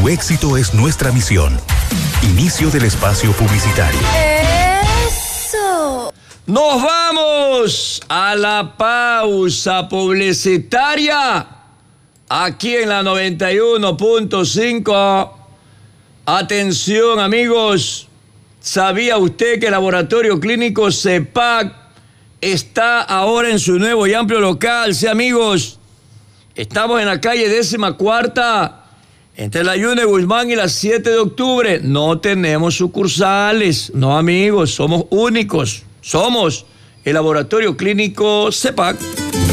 éxito es nuestra misión. Inicio del espacio publicitario. ¡Eso! Nos vamos a la pausa publicitaria aquí en la 91.5. Atención, amigos. ¿Sabía usted que el Laboratorio Clínico CEPAC está ahora en su nuevo y amplio local? Sí, amigos. Estamos en la calle 14ª, entre la Yune Guzmán y la 7 de octubre. No tenemos sucursales. No, amigos, somos únicos. Somos el Laboratorio Clínico CEPAC.